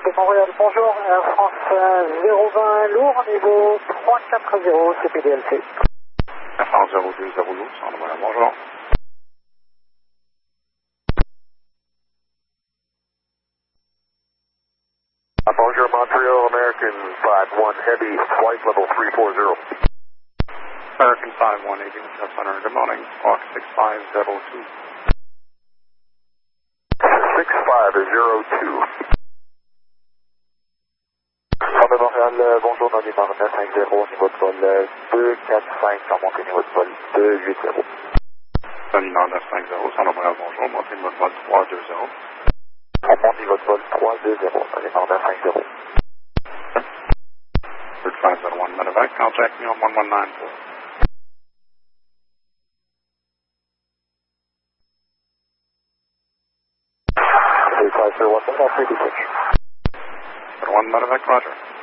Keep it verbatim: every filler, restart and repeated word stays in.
Montréal, bonjour, Air France euh, zéro vingt lourd, niveau trois quatre zéro, C P D L C. Air France zéro deux zéro lourd, Centre Montréal, bonjour. Bonjour, Montreal, American five one Heavy, flight level three four zero. American five one eighty, Test Center, good morning, Squawk six five zero two. six five zero two. Centre Montréal, euh, bonjour, dans départ neuf cinq zéro, niveau de vol euh, deux quatre cinq, sans monter niveau de vol deux huit zéro. Monument neuf cinq zéro, Centre Montréal, bonjour, montez le vol trois deux zéro. On monte niveau de vol trois deux zéro, dans départ neuf cinq zéro. Bird five zero one, medevac, contact me on one one nine four. three five zero one, that's pretty quick. one medevac, roger.